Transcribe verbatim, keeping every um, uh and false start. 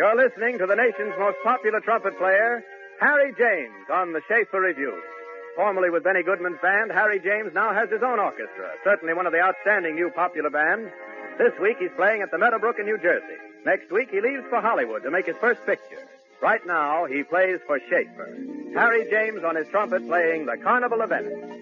You're listening to the nation's most popular trumpet player, Harry James, on the Schaefer Review. Formerly with Benny Goodman's band, Harry James now has his own orchestra, certainly one of the outstanding new popular bands. This week he's playing at the Meadowbrook in New Jersey. Next week he leaves for Hollywood to make his first picture. Right now he plays for Schaefer. Harry James on his trumpet playing the Carnival of Venice.